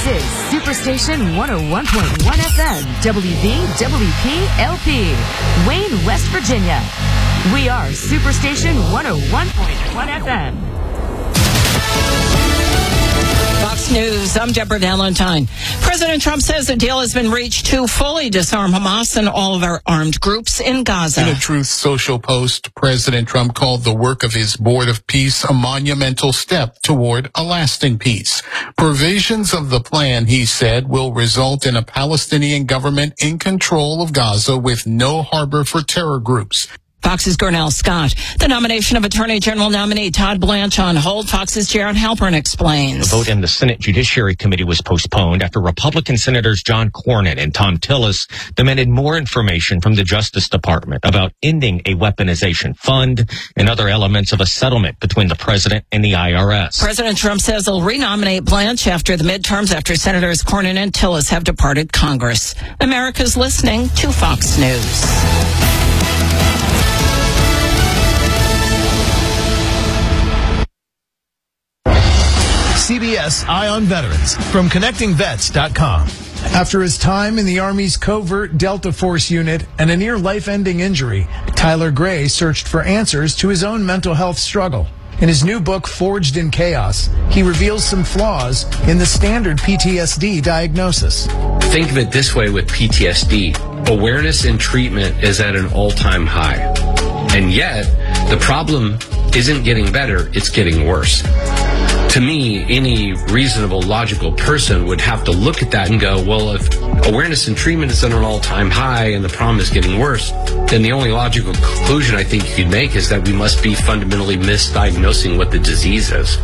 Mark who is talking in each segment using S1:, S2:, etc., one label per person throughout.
S1: is Superstation 101.1 FM, WVWP-LP, Wayne, West Virginia. We are Superstation 101.1 FM.
S2: Fox News, I'm Deborah Valentine. President Trump says a deal has been reached to fully disarm Hamas and all of our armed groups in Gaza.
S3: In a Truth Social post, President Trump called the work of his Board of Peace a monumental step toward a lasting peace. Provisions of the plan, he said, will result in a Palestinian government in control of Gaza with no harbor for terror groups.
S2: Fox's Gurnell Scott. The nomination of Attorney General nominee Todd Blanche on hold. Fox's Jaron Halpern explains.
S4: The vote in the Senate Judiciary Committee was postponed after Republican Senators John Cornyn and Tom Tillis demanded more information from the Justice Department about ending a weaponization fund and other elements of a settlement between the president and the IRS.
S2: President Trump says he'll renominate Blanche after the midterms after Senators Cornyn and Tillis have departed Congress. America's listening to Fox News.
S5: CBS Eye on Veterans from ConnectingVets.com. After his time in the Army's covert Delta Force unit and a near life-ending injury, Tyler Gray searched for answers to his own mental health struggle. In his new book, Forged in Chaos, he reveals some flaws in the standard PTSD diagnosis.
S6: Think of it this way with PTSD. Awareness and treatment is at an all-time high. And yet, the problem isn't getting better, it's getting worse. To me, any reasonable, logical person would have to look at that and go, well, if awareness and treatment is at an all-time high and the problem is getting worse, then the only logical conclusion I think you could make is that we must be fundamentally misdiagnosing what the disease is.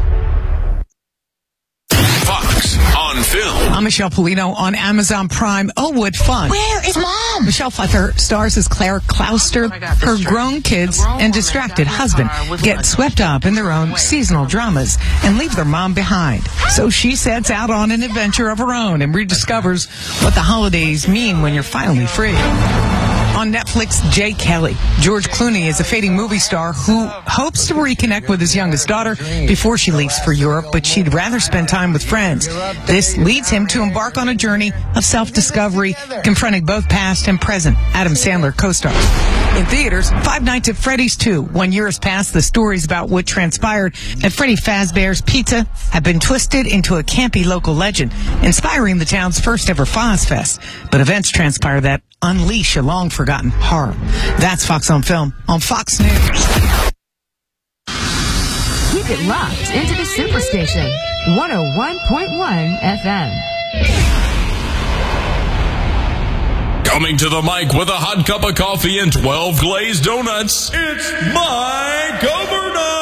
S7: Fox on Film.
S8: I'm Michelle Polino on Amazon Prime. Oh, what fun.
S2: Where is Mom?
S8: Michelle Pfeiffer stars as Claire Clouster. Her grown kids and distracted husband get swept up in their own seasonal dramas and leave their mom behind. So she sets out on an adventure of her own and rediscovers what the holidays mean when you're finally free. On Netflix, Jay Kelly. George Clooney is a fading movie star who hopes to reconnect with his youngest daughter before she leaves for Europe, but she'd rather spend time with friends. This leads him to embark on a journey of self-discovery, confronting both past and present Adam Sandler co-stars. In theaters, Five Nights at Freddy's 2. 1 year has passed. The stories about what transpired at Freddy Fazbear's Pizza have been twisted into a campy local legend, inspiring the town's first ever Foz Fest. But events transpire that unleash a long-forgotten horror. That's Fox on Film on Fox News.
S1: Keep it locked into the Superstation 101.1 FM.
S7: Coming to the mic with a hot cup of coffee and 12 glazed donuts, it's Mike Governor.